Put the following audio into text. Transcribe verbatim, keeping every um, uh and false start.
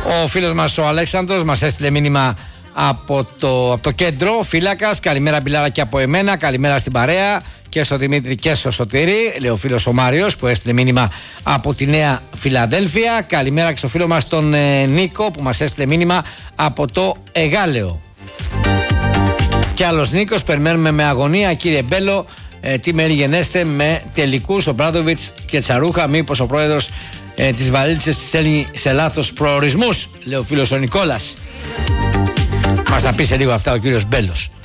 Ο φίλος μας ο Αλέξανδρος μας έστειλε μήνυμα από το, από το κέντρο, φύλακας. Καλημέρα Μπιλάρα και από εμένα, καλημέρα στην παρέα και στο Δημήτρη και στο Σωτήρη, λέει ο φίλος ο Μάριος που έστειλε μήνυμα από τη Νέα Φιλαδέλφια. Καλημέρα και στο φίλο μας τον ε, Νίκο που μας έστειλε μήνυμα από το Εγάλεο. Και άλλος Νίκος, περιμένουμε με αγωνία κύριε Μπέλο, ε, τι μέρη γενέστε με τελικούς ο Μπράντοβιτς και Τσαρούχα, μήπως ο πρόεδρος ε, της βαλίτσες της στέλνει σε λάθος προορισμούς, λέει ο φίλος ο Νικόλας. Μας τα πει σε λίγο αυτά ο κύριος Μπέλος.